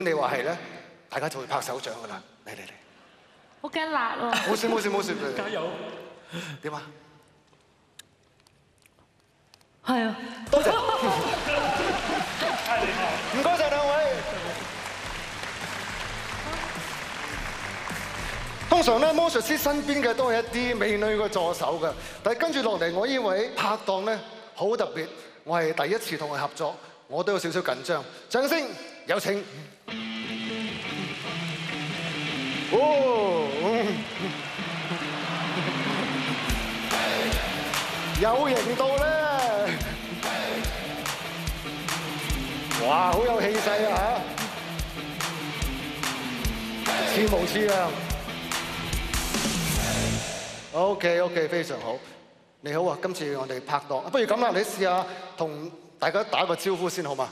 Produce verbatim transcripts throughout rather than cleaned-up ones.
你話係咧，大家就會拍手掌噶啦。嚟嚟嚟！ 好驚辣喎！ 冇事冇事冇事， 加油！ 點啊？ 係啊！ 多謝，唔該曬兩位。通常咧，魔術師身邊嘅都係一啲美女嘅助手嘅，但係跟住落嚟，我呢位拍檔咧好特別，我係第一次同佢合作，我都有少少緊張。掌聲有請。哦，有型到咧！哇，好有氣勢啊嚇！似模似樣。OK OK， 非常好。你好啊，今次我哋拍檔，不如咁啦，你試下同大家打個招呼先好嗎？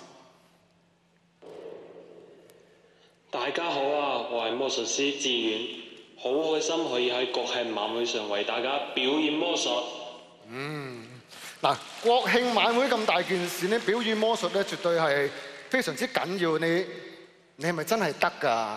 大家好啊，我係魔術師志遠，好開心可以喺國慶晚會上為大家表演魔術。 嗯，嗱，國慶晚會咁大件事咧，表演魔術咧，絕對係非常之緊要。你你係咪真係得㗎？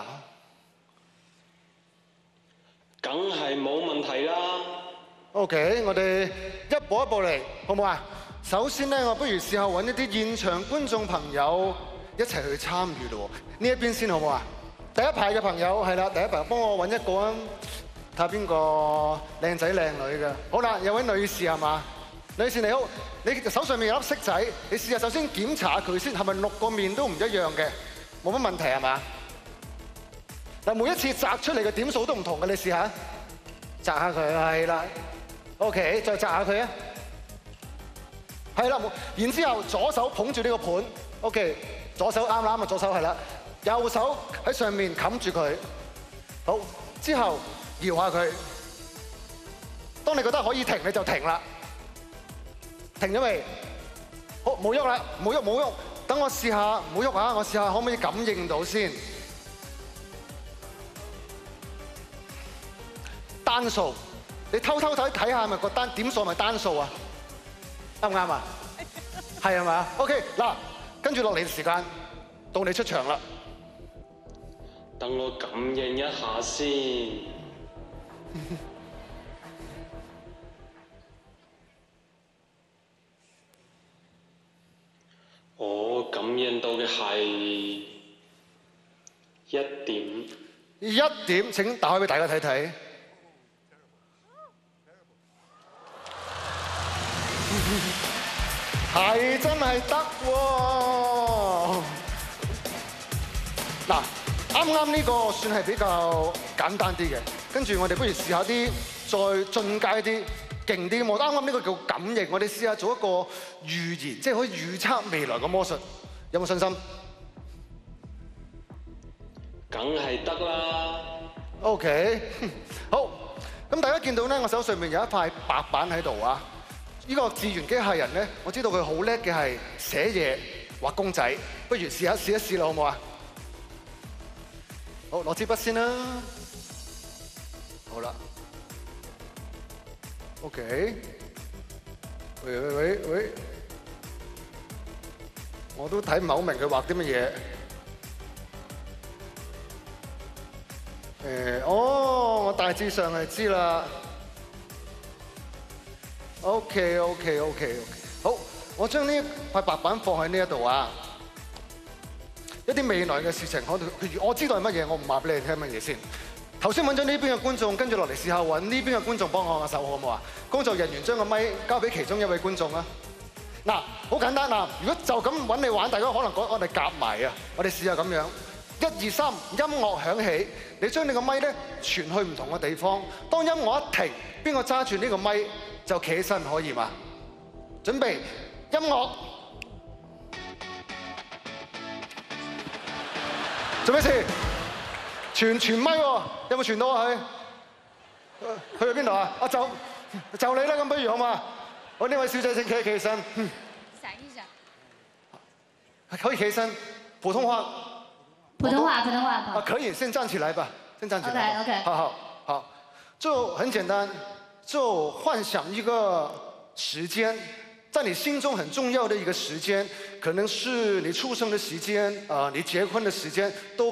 梗係冇問題啦。 OK， 我哋一步一步嚟，好唔好啊？首先咧，我不如試下揾一啲現場觀眾朋友一齊去參與咯。呢一邊先好唔好啊？第一排嘅朋友係啦，第一排幫我揾一個啊，睇下邊個靚仔靚女嘅。好啦，有位女士係嘛？女士你好，你手上面有粒色仔，你試下首先檢查下佢先，係咪六個面都唔一樣嘅？冇乜問題係嘛？嗱，每一次擲出嚟嘅點數都唔同嘅，你試下擲下佢，係啦。OK， 再擲下佢啊，係啦。然之後左手捧住呢個盤 ，OK， 左手啱啦啱啊，左手係啦，右手喺上面冚住佢。好，之後搖下佢。當你覺得可以停，你就停啦。停咗未？好，冇喐啦，冇喐冇喐。等我試下，唔好喐啊！我試下可唔可以感應到先。單數，你偷偷睇睇下，係咪個單點數係咪單數啊？啱唔啱啊？係啊嘛 ？OK， 嗱，跟住落嚟嘅時間到你出場啦。 等我感應一下先。我感應到嘅係一點。 一點，請打開俾大家睇睇。係真係得喎！嗱，啱啱呢個算係比較簡單啲嘅，跟住我哋不如試下啲再進階啲、勁啲嘅魔術。啱啱呢個叫感應，我哋試下做一個預言，即係可以預測未來嘅魔術，有冇信心？ 梗係得啦。 OK， 好。咁大家見到咧，我手上面有一塊白板喺度啊。呢個自圓機械人咧，我知道佢好叻嘅係寫嘢、畫公仔，不如試下試一試啦，好唔好啊？好，攞支筆先啦。好啦。OK。喂喂喂喂，我都睇唔係好明佢畫啲乜嘢。誒，哦，我大致上係知啦。OK OK OK OK， 好，我將呢塊白板放喺呢一度啊。一啲未來嘅事情，我我知道係乜嘢，我唔話俾你聽乜嘢先。頭先揾咗呢邊嘅觀眾，跟住落嚟試下揾呢邊嘅觀眾幫我個手，好唔好啊？工作人員將個咪交俾其中一位觀眾啊。嗱，好簡單啊！如果就咁揾你玩，大家可能講我哋夾埋啊。我哋試下咁樣，一二三，音樂響起，你將你個咪咧傳去唔同嘅地方。當音樂一停，邊個揸住呢個咪？就企起身可以嘛？準備音樂，做咩事？傳傳咪喎，有冇傳到啊？佢去咗邊度啊？啊就就你啦，咁不如好嘛？好，呢位小姐請企起身。 閃一下。 可以企起身，普通話。 普通話，普通話。 啊，可以，先站起來吧，先站起來。 OK OK。 好好好，就很簡單。就幻想一個時間， 在你心中很重要的一个時間，可能是你出生的時間，啊、你結婚的時間都。